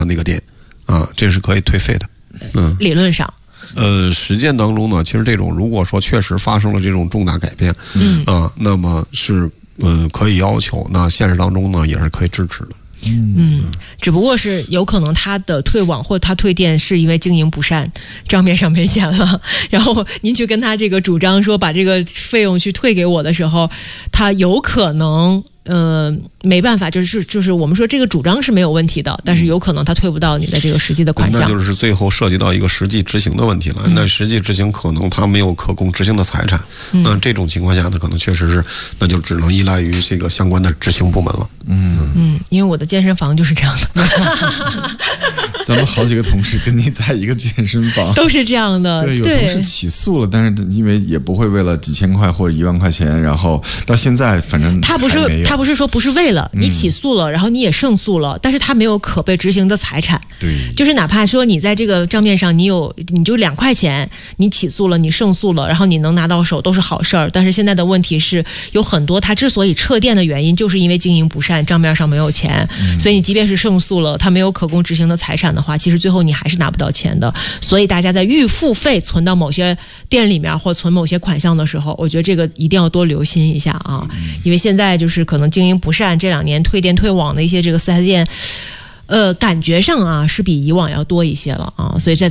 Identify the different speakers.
Speaker 1: 那个店啊，这是可以退费的。
Speaker 2: 理论上。
Speaker 1: 实践当中呢，其实这种如果说确实发生了这种重大改变，那么是可以要求，那现实当中呢也是可以支持的。
Speaker 2: 只不过是有可能他的退网或他退店是因为经营不善，账面上没钱了，然后您去跟他这个主张说把这个费用去退给我的时候，他有可能没办法，就是我们说这个主张是没有问题的，但是有可能他退不到你的这个实际的款项，
Speaker 1: 那就是最后涉及到一个实际执行的问题了。那实际执行可能他没有可供执行的财产，那这种情况下呢，可能确实是那就只能依赖于这个相关的执行部门了。
Speaker 2: 因为我的健身房就是这样的。
Speaker 3: 咱们好几个同事跟你在一个健身房，
Speaker 2: 都是这样的。
Speaker 3: 对，有同事起诉了，但是因为也不会为了几千块或者1万块钱，然后到现在反正
Speaker 2: 他不是说不是为了你起诉了，然后你也胜诉了，但是他没有可被执行的财产。
Speaker 3: 对，
Speaker 2: 就是哪怕说你在这个账面上你就2块钱，你起诉了，你胜诉了，然后你能拿到手都是好事儿。但是现在的问题是有很多他之所以撤店的原因，就是因为经营不善，账面上没有钱，所以你即便是胜诉了，他没有可供执行的财产的话，其实最后你还是拿不到钱的。所以大家在预付费存到某些店里面或存某些款项的时候，我觉得这个一定要多留心一下啊，因为现在就是可能经营不善，这2年退店退网的一些这个4S店，感觉上啊是比以往要多一些了啊，所以在